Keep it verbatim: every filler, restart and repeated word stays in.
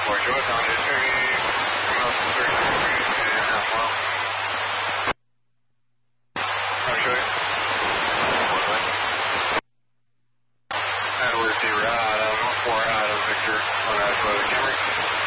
Joy, down to thirty, thirty degrees, and a half mile. Roger. Edward D. Rod, four Adam Victor, on that road, Camry.